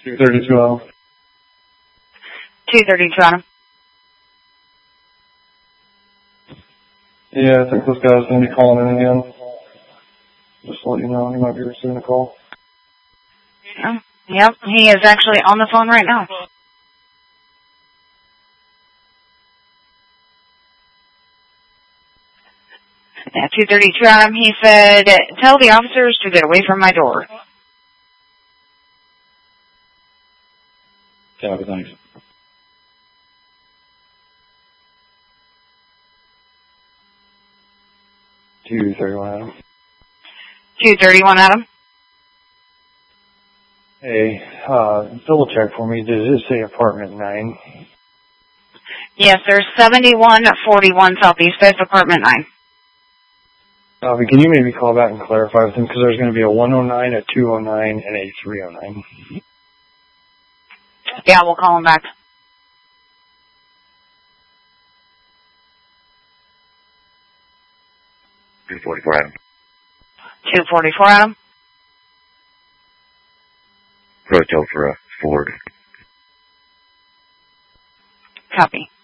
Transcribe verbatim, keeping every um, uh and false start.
two thirty-two Adam. two thirty-two Adam. Yeah, I think this guy's going to be calling in again. Just to let you know, he might be receiving a call. Oh, yep, he is actually on the phone right now. At two thirty-two Adam, he said, tell the officers to get away from my door. Copy, thanks. two thirty-one Adam. two thirty-one Adam. Hey, uh, double check for me. Does it say apartment nine? Yes, there's seventy-one forty-one Southeast fifth, apartment nine. Uh, can you maybe call back and clarify with him? Because there's going to be a one oh nine, a two oh nine, and a three oh nine. Yeah, we'll call him back. two forty-four Adam. two forty-four Adam. Rotel for a Ford. Copy.